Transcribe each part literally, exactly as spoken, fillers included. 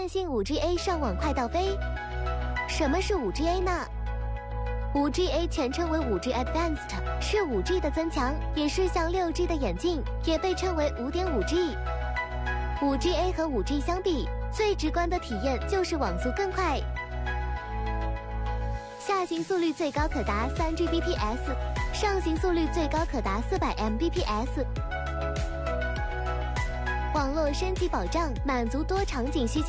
电信 五 G A 上网快到飞。什么是 五 G A 呢？ 五 G A 全称为 五 G Advanced， 是 五 G 的增强，也是向 六 G 的演进，也被称为 五点五 G。 五 G A 和 五 G 相比，最直观的体验就是网速更快，下行速率最高可达 三 G B P S， 上行速率最高可达 四百 M B P S。 网络升级保障，满足多场景需求。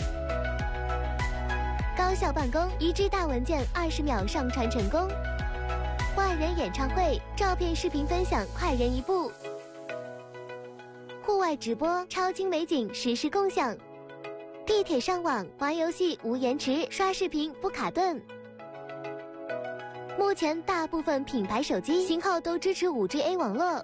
高效办公，一 G 大文件二十秒上传成功。万人演唱会，照片视频分享快人一步。户外直播，超清美景实时共享。地铁上网，玩游戏无延迟，刷视频不卡顿。目前大部分品牌手机型号都支持 五 G A 网络。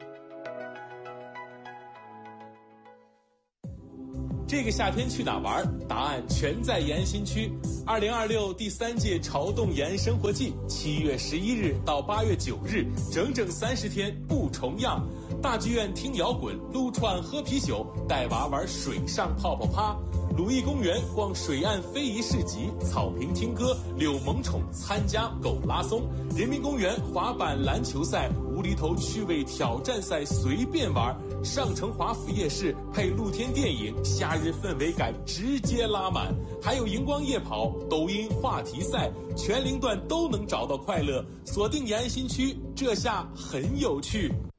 这个夏天去哪玩？答案全在延新区。二零二六第三届潮动延生活季，七月十一日到八月九日，整整三十天不重样。大剧院听摇滚，撸串喝啤酒，带娃玩水上泡泡趴。鲁艺公园逛水岸非遗市集，草坪听歌，遛萌宠参加狗拉松。人民公园滑板篮球赛，无厘头趣味挑战赛随便玩。上城华府夜市配露天电影，夏日氛围感直接拉满。还有荧光夜跑、抖音话题赛，全龄段都能找到快乐。锁定延新区，这下很有趣。